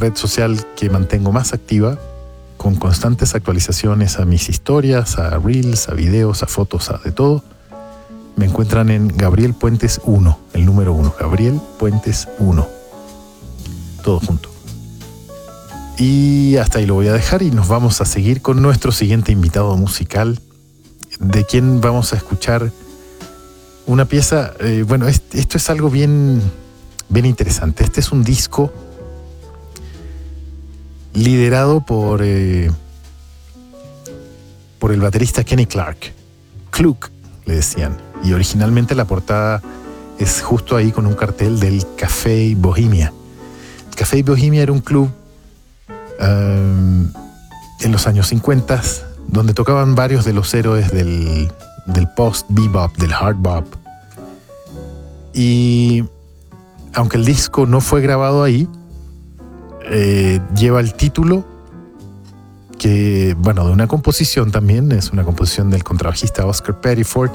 red social que mantengo más activa, con constantes actualizaciones a mis historias, a reels, a videos, a fotos, a de todo. Me encuentran en Gabriel Puentes 1, el número 1, Gabriel Puentes 1. Todo junto. Y hasta ahí lo voy a dejar y nos vamos a seguir con nuestro siguiente invitado musical, de quien vamos a escuchar una pieza. Bueno, esto es algo bien interesante. Este es un disco liderado por el baterista Kenny Clarke. Cluck le decían. Y originalmente la portada es justo ahí con un cartel del Café Bohemia. El Café Bohemia era un club en los años 50, donde tocaban varios de los héroes del post-bebop, del hard bop. Y aunque el disco no fue grabado ahí, lleva el título que, bueno, de una composición también, es una composición del contrabajista Oscar Pettiford,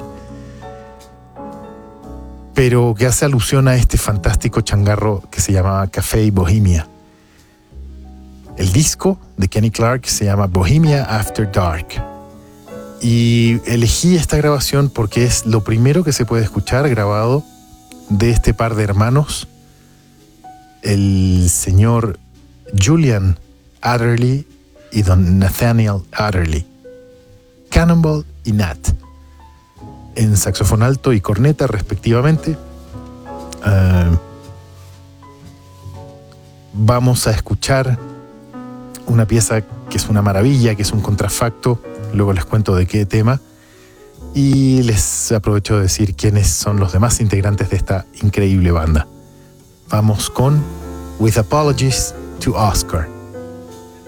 pero que hace alusión a este fantástico changarro que se llamaba Café Bohemia. El disco de Kenny Clarke se llama Bohemia After Dark. Y elegí esta grabación porque es lo primero que se puede escuchar grabado de este par de hermanos, el señor Julian Adderley y don Nathaniel Adderley, Cannonball y Nat, en saxofón alto y corneta respectivamente. Vamos a escuchar una pieza que es una maravilla, que es un contrafacto. Luego les cuento de qué tema. Y les aprovecho de decir quiénes son los demás integrantes de esta increíble banda. Vamos con With Apologies to Oscar.